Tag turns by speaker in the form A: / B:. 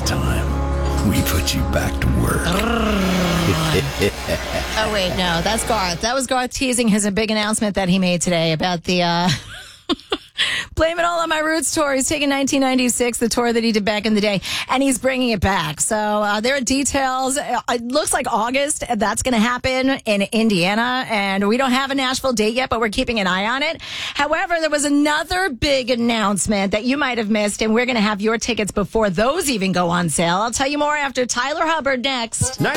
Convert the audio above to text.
A: time, we put you back to work.
B: Oh, wait, no, that's Garth. That was Garth teasing his big announcement that he made today about the Blame It All on My Roots tour. He's taking 1996, the tour that he did back in the day, and he's bringing it back. So there are details. It looks like August. That's going to happen in Indiana, and we don't have a Nashville date yet, but we're keeping an eye on it. However, there was another big announcement that you might have missed, and we're going to have your tickets before those even go on sale. I'll tell you more after Tyler Hubbard next.